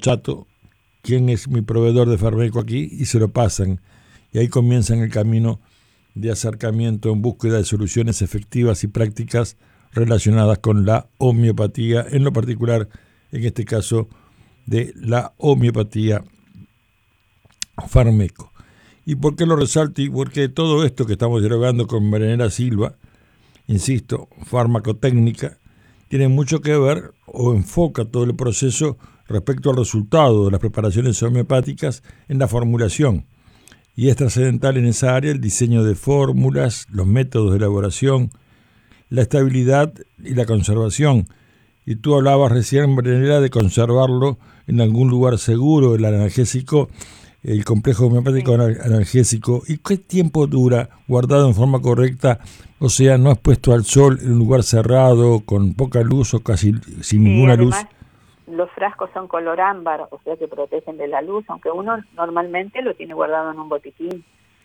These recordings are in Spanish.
chato, quién es mi proveedor de Farmeco aquí, y se lo pasan. Y ahí comienzan el camino de acercamiento en búsqueda de soluciones efectivas y prácticas relacionadas con la homeopatía, en lo particular, en este caso, de la homeopatía Farmeco. ¿Y por qué lo resalto? Y porque todo esto que estamos dialogando con Marianela Silva, insisto, farmacotécnica, tiene mucho que ver o enfoca todo el proceso respecto al resultado de las preparaciones homeopáticas en la formulación. Y es trascendental en esa área el diseño de fórmulas, los métodos de elaboración, la estabilidad y la conservación. Y tú hablabas recién, Marianela, de conservarlo en algún lugar seguro, el analgésico, el complejo homeopático analgésico. ¿Y qué tiempo dura guardado en forma correcta? O sea, no expuesto al sol, en un lugar cerrado, con poca luz o casi sin ninguna luz. Los frascos son color ámbar, o sea que protegen de la luz, aunque uno normalmente lo tiene guardado en un botiquín.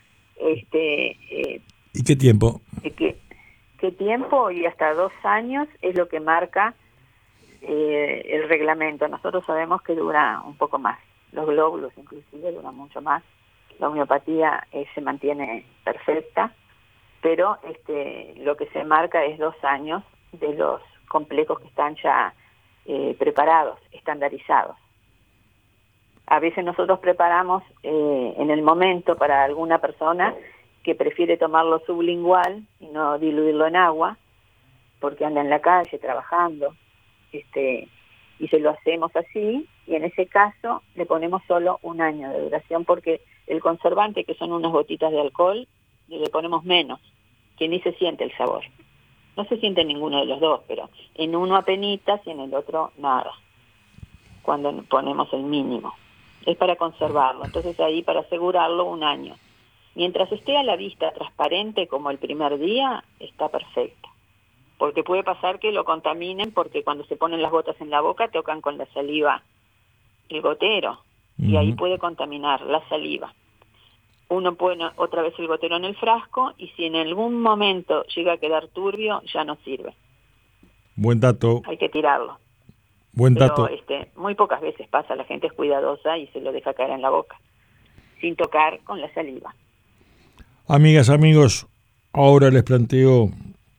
¿Y qué tiempo? ¿Qué tiempo? Y hasta 2 años es lo que marca el reglamento. Nosotros sabemos que dura un poco más. Los glóbulos inclusive duran mucho más. La homeopatía se mantiene perfecta, pero lo que se marca es 2 años de los complejos que están ya preparados, estandarizados. A veces nosotros preparamos en el momento para alguna persona que prefiere tomarlo sublingual y no diluirlo en agua, porque anda en la calle trabajando, y se lo hacemos así, y en ese caso le ponemos solo 1 año de duración, porque el conservante, que son unas gotitas de alcohol, le ponemos menos, que ni se siente el sabor. No se siente ninguno de los dos, pero en uno apenitas y en el otro nada, cuando ponemos el mínimo. Es para conservarlo, entonces ahí para asegurarlo 1 año. Mientras esté a la vista transparente como el primer día, está perfecto. Porque puede pasar que lo contaminen, porque cuando se ponen las gotas en la boca tocan con la saliva el gotero, y ahí puede contaminar la saliva. Uno pone otra vez el gotero en el frasco, y si en algún momento llega a quedar turbio, ya no sirve. Buen dato. Hay que tirarlo. Buen Pero dato. muy pocas veces pasa, la gente es cuidadosa y se lo deja caer en la boca, sin tocar con la saliva. Amigas, amigos, ahora les planteo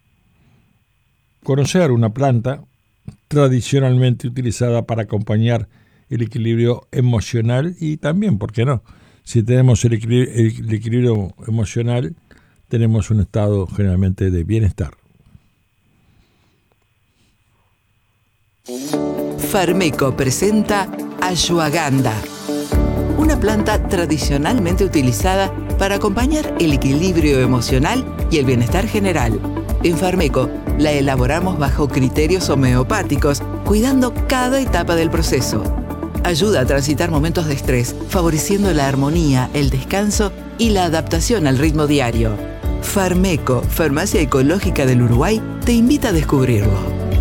conocer una planta tradicionalmente utilizada para acompañar el equilibrio emocional y también, ¿por qué no? Si tenemos el equilibrio emocional, tenemos un estado generalmente de bienestar. Farmeco presenta Ashwagandha, una planta tradicionalmente utilizada para acompañar el equilibrio emocional y el bienestar general. En Farmeco la elaboramos bajo criterios homeopáticos, cuidando cada etapa del proceso. Ayuda a transitar momentos de estrés, favoreciendo la armonía, el descanso y la adaptación al ritmo diario. Farmeco, Farmacia Ecológica del Uruguay, te invita a descubrirlo.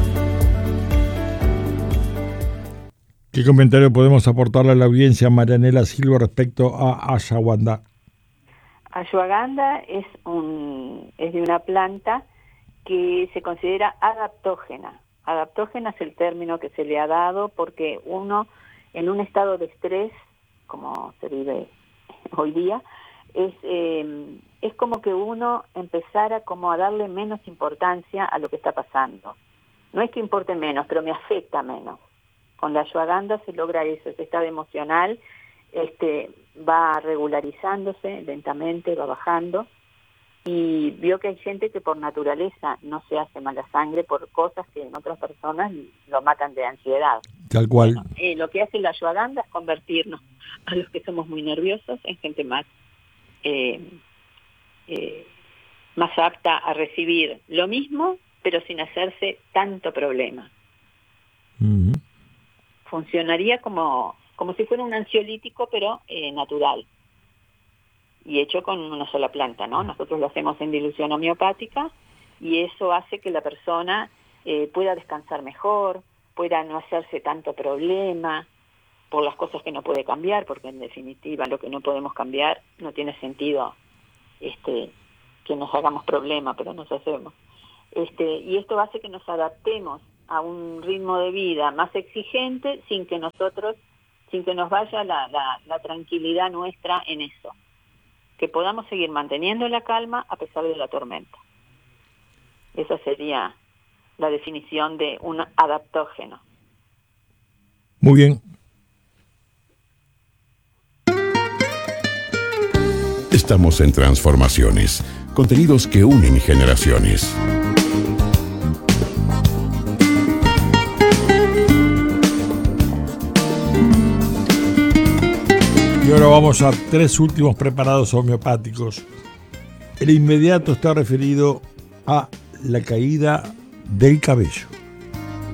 ¿Qué comentario podemos aportarle a la audiencia, Marianela Silva, respecto a Ashwagandha? Ashwagandha es de una planta que se considera adaptógena. Adaptógena es el término que se le ha dado porque uno, en un estado de estrés, como se vive hoy día, es como que uno empezara como a darle menos importancia a lo que está pasando. No es que importe menos, pero me afecta menos. Con la ashwagandha se logra eso, ese estado emocional va regularizándose lentamente, va bajando, y vio que hay gente que por naturaleza no se hace mala sangre por cosas que en otras personas lo matan de ansiedad. Tal cual. Bueno, lo que hace la ashwagandha es convertirnos a los que somos muy nerviosos en gente más apta a recibir lo mismo, pero sin hacerse tanto problema. Funcionaría como si fuera un ansiolítico, pero natural, y hecho con una sola planta, ¿no? Nosotros lo hacemos en dilución homeopática, y eso hace que la persona pueda descansar mejor, pueda no hacerse tanto problema por las cosas que no puede cambiar, porque en definitiva lo que no podemos cambiar no tiene sentido que nos hagamos problema, pero nos hacemos. Y esto hace que nos adaptemos a un ritmo de vida más exigente sin que nosotros sin que nos vaya la tranquilidad nuestra en eso. Que podamos seguir manteniendo la calma a pesar de la tormenta. Esa sería la definición de un adaptógeno. Muy bien. Estamos en Transformaciones, contenidos que unen generaciones. Y ahora vamos a 3 últimos preparados homeopáticos. El inmediato está referido a la caída del cabello.